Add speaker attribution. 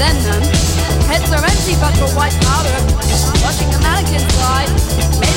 Speaker 1: Heads are empty but for white powder. Watching a mannequin slide. Made